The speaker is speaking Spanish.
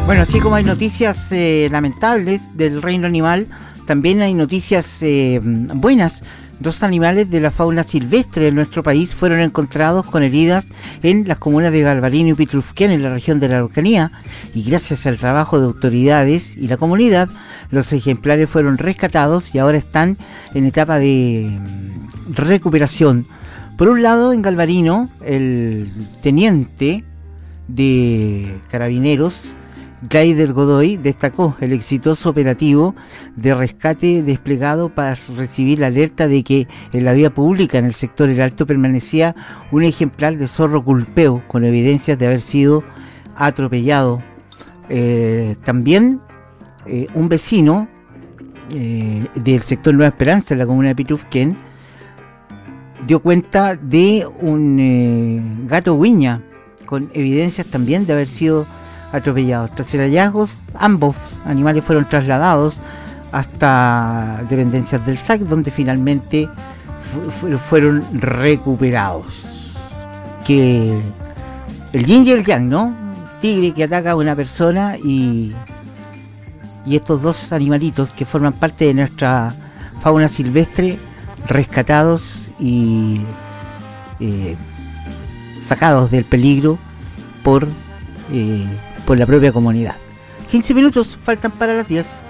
Bueno, así como hay noticias lamentables del reino animal, también hay noticias buenas. 2 animales de la fauna silvestre de nuestro país fueron encontrados con heridas en las comunas de Galvarino y Pitrufquén, en la región de la Araucanía, y gracias al trabajo de autoridades y la comunidad, los ejemplares fueron rescatados y ahora están en etapa de recuperación. Por un lado, en Galvarino, el teniente de Carabineros, Glaider Godoy, destacó el exitoso operativo de rescate desplegado para recibir la alerta de que en la vía pública en el sector El Alto permanecía un ejemplar de zorro culpeo con evidencias de haber sido atropellado. También un vecino del sector Nueva Esperanza, en la comuna de Pitrufquén, dio cuenta de un gato huiña con evidencias también de haber sido atropellados. Tras el hallazgo, ambos animales fueron trasladados hasta dependencias del SAC, donde finalmente fueron recuperados. Que el yin y el yang, ¿no? Tigre que ataca a una persona y estos 2 animalitos que forman parte de nuestra fauna silvestre, rescatados y sacados del peligro por la propia comunidad. 15 minutos faltan para las 10.